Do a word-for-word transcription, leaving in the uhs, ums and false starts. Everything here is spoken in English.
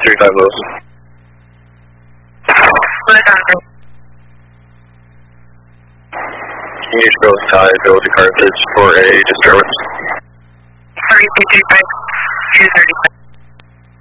three five zero. Can you go tie Village Carthage for a disturbance? three two three five two thirty-five.